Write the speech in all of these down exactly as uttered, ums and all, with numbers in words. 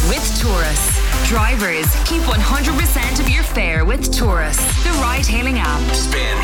with Taurus. Drivers, keep one hundred percent of your fare with Taurus, the ride-hailing app. Spin.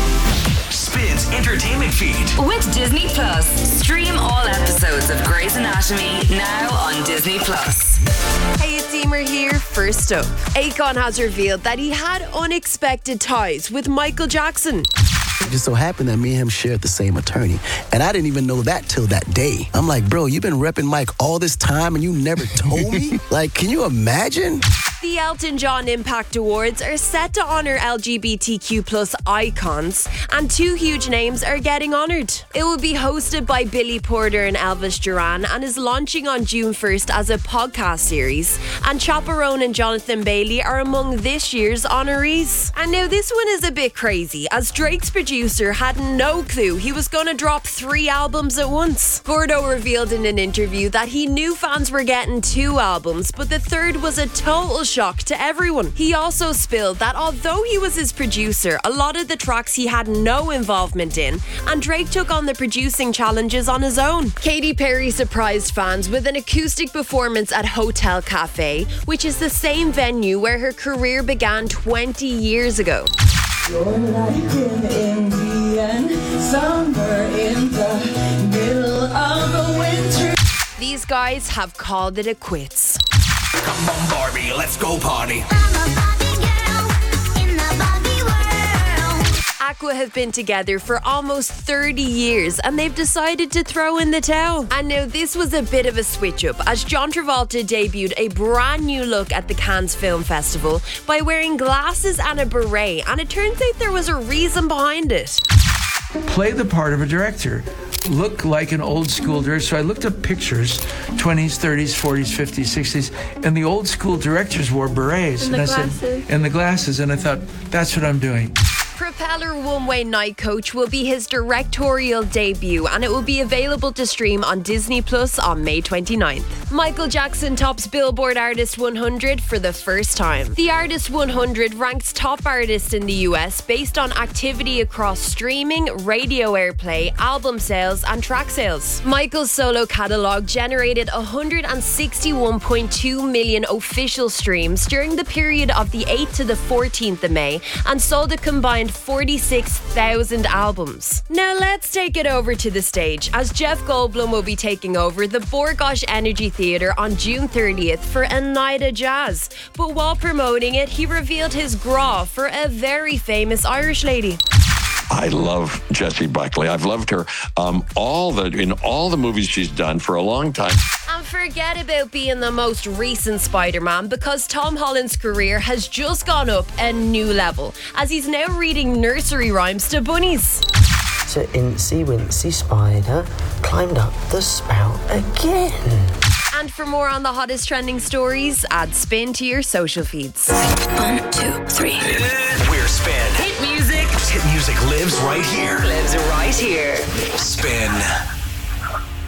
Spin's entertainment feed. With Disney Plus. Stream all episodes of Grey's Anatomy now on Disney Plus. Hey, it's Emer here. First up, Akon has revealed that he had unexpected ties with Michael Jackson. It just so happened that me and him shared the same attorney. And I didn't even know that till that day. I'm like, bro, you've been repping Mike all this time and you never told me? Like, can you imagine? The Elton John Impact Awards are set to honour L G B T Q plus icons, and two huge names are getting honoured. It will be hosted by Billy Porter and Elvis Duran and is launching on June first as a podcast series. And Chaperone and Jonathan Bailey are among this year's honorees. And now this one is a bit crazy, as Drake's producer had no clue he was going to drop three albums at once. Gordo revealed in an interview that he knew fans were getting two albums, but the third was a total shock to everyone. He also spilled that although he was his producer, a lot of the tracks he had no involvement in, and Drake took on the producing challenges on his own. Katy Perry surprised fans with an acoustic performance at Hotel Cafe, which is the same venue where her career began twenty years ago. You're like an Indian, somewhere in the middle of the winter. These guys have called it a quits. Come on, Barbie, let's go party. I'm a Barbie girl in the Barbie world. Aqua have been together for almost thirty years and they've decided to throw in the towel. And now this was a bit of a switch up, as John Travolta debuted a brand new look at the Cannes Film Festival by wearing glasses and a beret, and it turns out there was a reason behind it. Play the part of a director. Look like an old school director. So I looked up pictures, twenties, thirties, forties, fifties, sixties, and the old school directors wore berets. And the I glasses. said, and the glasses, and I thought, that's what I'm doing. Propeller One Way Night Coach will be his directorial debut, and it will be available to stream on Disney Plus on May twenty-ninth. Michael Jackson tops Billboard Artist one hundred for the first time. The Artist one hundred ranks top artists in the U S based on activity across streaming, radio airplay, album sales, and track sales. Michael's solo catalogue generated one hundred sixty-one point two million official streams during the period of the eighth to the fourteenth of May and sold a combined forty-six thousand albums. Now let's take it over to the stage, as Jeff Goldblum will be taking over the Bord Gáis Energy Theatre on June thirtieth for a night of jazz. But while promoting it, he revealed his gra for a very famous Irish lady. I love Jessie Buckley. I've loved her um, all the in all the movies she's done for a long time. And forget about being the most recent Spider-Man, because Tom Holland's career has just gone up a new level, as he's now reading nursery rhymes to bunnies. To Incy Wincy Spider climbed up the spout again. And for more on the hottest trending stories, add Spin to your social feeds. One, two, three. We're Spin. Hit music Hit music lives right here. lives right here. Spin.